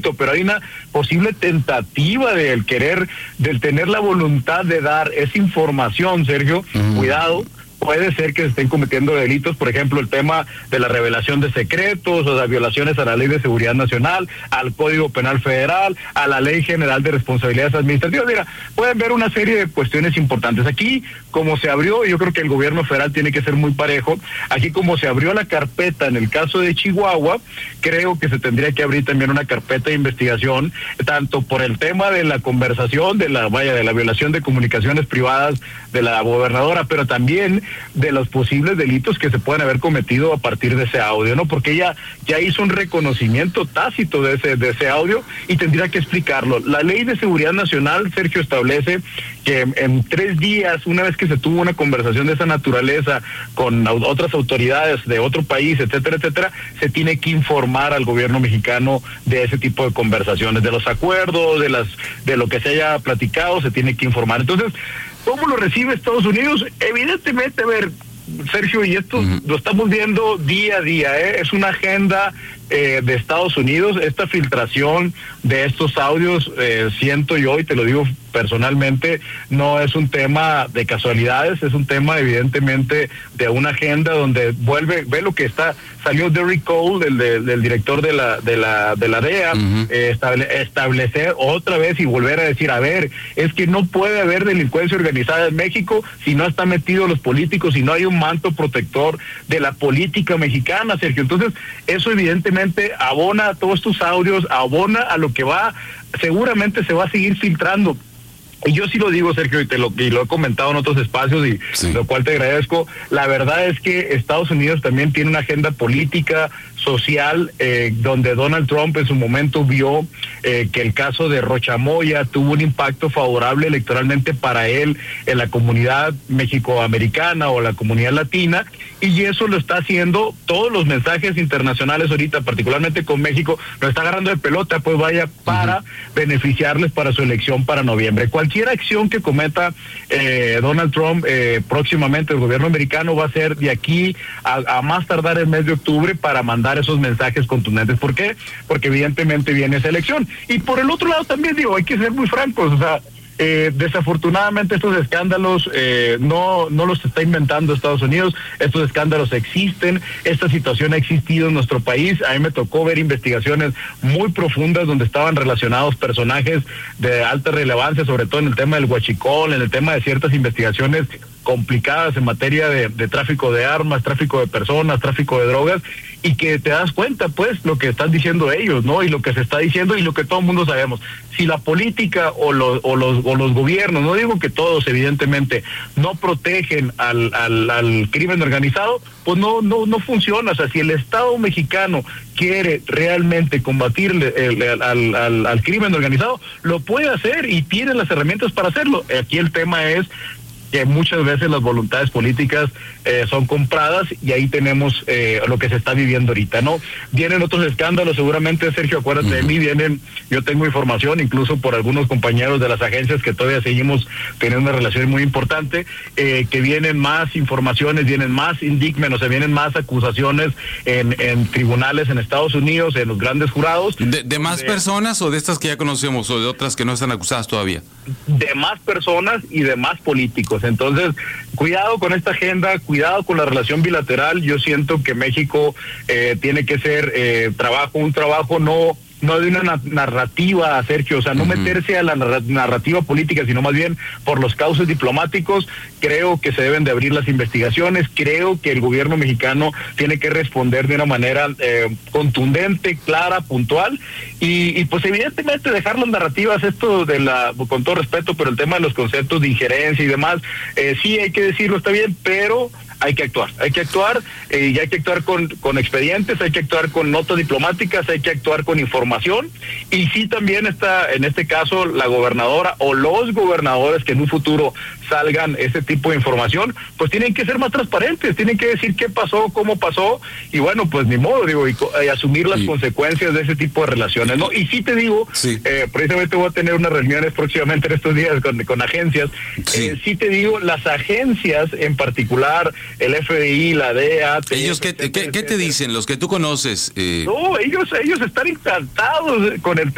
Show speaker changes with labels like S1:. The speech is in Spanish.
S1: delito, pero hay una posible tentativa del tener la voluntad de dar esa información, Sergio. Cuidado. Puede ser que se estén cometiendo delitos, por ejemplo, el tema de la revelación de secretos o las violaciones a la Ley de Seguridad Nacional, al Código Penal Federal, a la Ley General de Responsabilidades Administrativas. Mira, pueden ver una serie de cuestiones importantes. Aquí, como se abrió, yo creo que el gobierno federal tiene que ser muy parejo. Aquí, como se abrió la carpeta en el caso de Chihuahua, creo que se tendría que abrir también una carpeta de investigación, tanto por el tema de la conversación, de la violación de comunicaciones privadas de la gobernadora, pero también de los posibles delitos que se pueden haber cometido a partir de ese audio, ¿no? Porque ella ya hizo un reconocimiento tácito de ese audio y tendría que explicarlo. La Ley de Seguridad Nacional, Sergio, establece que en 3 días, una vez que se tuvo una conversación de esa naturaleza con otras autoridades de otro país, etcétera, etcétera, se tiene que informar al gobierno mexicano de ese tipo de conversaciones, de los acuerdos, de lo que se haya platicado, se tiene que informar. Entonces, ¿cómo lo recibe Estados Unidos? Evidentemente, a ver, Sergio, y esto lo estamos viendo día a día, es una agenda de Estados Unidos, esta filtración de estos audios, siento yo, y te lo digo personalmente, no es un tema de casualidades, es un tema evidentemente de una agenda donde ve lo que salió Derek Cole, del director de la DEA, establecer otra vez y volver a decir, a ver, es que no puede haber delincuencia organizada en México si no están metidos los políticos, si no hay un manto protector de la política mexicana, Sergio. Entonces, eso evidentemente abona a todos estos audios, abona a lo que seguramente se va a seguir filtrando. Y yo sí lo digo, Sergio, y lo he comentado en otros espacios, y lo cual te agradezco. La verdad es que Estados Unidos también tiene una agenda política, social, donde Donald Trump en su momento vio que el caso de Rochamoya tuvo un impacto favorable electoralmente para él en la comunidad mexicoamericana o la comunidad latina, y eso lo está haciendo. Todos los mensajes internacionales ahorita, particularmente con México, lo está agarrando de pelota, pues vaya, para beneficiarles para su elección para noviembre. Cualquier acción que cometa Donald Trump próximamente, el gobierno americano va a ser de aquí a más tardar el mes de octubre para mandar esos mensajes contundentes. ¿Por qué? Porque evidentemente viene esa elección. Y por el otro lado también digo, hay que ser muy francos, o sea, desafortunadamente estos escándalos no los está inventando Estados Unidos, estos escándalos existen, esta situación ha existido en nuestro país. A mí me tocó ver investigaciones muy profundas donde estaban relacionados personajes de alta relevancia, sobre todo en el tema del huachicol, en el tema de ciertas investigaciones complicadas en materia de tráfico de armas, tráfico de personas, tráfico de drogas, y que te das cuenta, pues, lo que están diciendo ellos, ¿no? Y lo que se está diciendo y lo que todo el mundo sabemos. Si la política o los gobiernos, no digo que todos, evidentemente, no protegen al crimen organizado, pues no funciona. O sea, si el Estado mexicano quiere realmente combatirle al crimen organizado, lo puede hacer y tiene las herramientas para hacerlo. Aquí el tema es que muchas veces las voluntades políticas son compradas, y ahí tenemos lo que se está viviendo ahorita, ¿no? Vienen otros escándalos, seguramente, Sergio, acuérdate de mí, yo tengo información, incluso por algunos compañeros de las agencias que todavía seguimos teniendo una relación muy importante, que vienen más informaciones, vienen más indictment, o sea, vienen más acusaciones en tribunales en Estados Unidos, en los grandes jurados.
S2: ¿De más personas o de estas que ya conocemos, o de otras que no están acusadas todavía?
S1: De más personas y de más políticos. Entonces, cuidado con esta agenda, cuidado con la relación bilateral. Yo siento que México tiene que ser un trabajo no de una narrativa, Sergio, o sea, no meterse a la narrativa política, sino más bien por los cauces diplomáticos. Creo que se deben de abrir las investigaciones, creo que el gobierno mexicano tiene que responder de una manera contundente, clara, puntual, y pues evidentemente dejar las narrativas, esto con todo respeto, pero el tema de los conceptos de injerencia y demás, sí hay que decirlo, está bien, pero hay que actuar, y hay que actuar con expedientes, hay que actuar con notas diplomáticas, hay que actuar con información, y sí también está, en este caso, la gobernadora o los gobernadores que en un futuro salgan ese tipo de información, pues tienen que ser más transparentes, tienen que decir qué pasó, cómo pasó, y bueno, pues ni modo, digo, y asumir las consecuencias de ese tipo de relaciones, ¿no? Y sí te digo, precisamente voy a tener unas reuniones próximamente en estos días con agencias, sí te digo, las agencias en particular, el FBI, la DEA...
S2: ¿Ellos qué te dicen, los que tú conoces?
S1: No, ellos están encantados con el